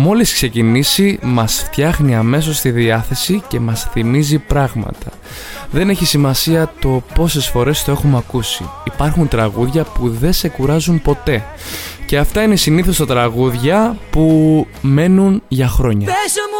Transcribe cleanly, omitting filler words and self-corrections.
μόλις ξεκινήσει μας φτιάχνει αμέσως τη διάθεση και μας θυμίζει πράγματα. Δεν έχει σημασία το πόσες φορές το έχουμε ακούσει. Υπάρχουν τραγούδια που δεν σε κουράζουν ποτέ. Και αυτά είναι συνήθως τα τραγούδια που μένουν για χρόνια.